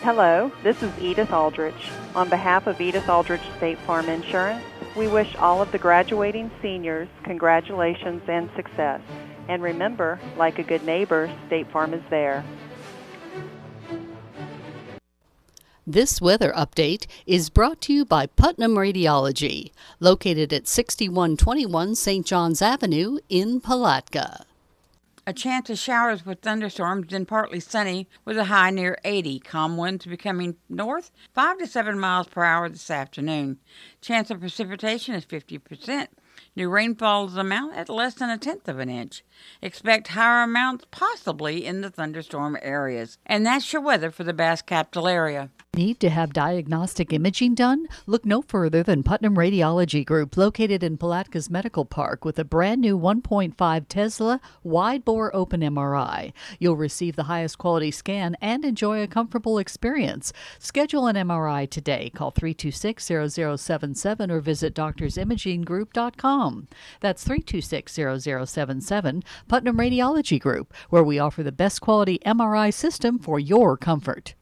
Hello, this is Edith Aldrich. On behalf of Edith Aldrich State Farm Insurance, we wish all of the graduating seniors congratulations and success. And remember, like a good neighbor, State Farm is there. This weather update is brought to you by Putnam Radiology, located at 6121 St. Johns Avenue in Palatka. A chance of showers with thunderstorms, then partly sunny with a high near 80. Calm winds becoming north 5 to 7 miles per hour this afternoon. Chance of precipitation is 50%. New rainfall's amount at less than 1/10 of an inch. Expect higher amounts possibly in the thunderstorm areas. And that's your weather for the Bass Capital area. Need to have diagnostic imaging done? Look no further than Putnam Radiology Group, located in Palatka's Medical Park, with a brand new 1.5 Tesla wide-bore open MRI. You'll receive the highest quality scan and enjoy a comfortable experience. Schedule an MRI today. Call 326-0077 or visit doctorsimaginggroup.com. That's 326-0077, Putnam Radiology Group, where we offer the best quality MRI system for your comfort.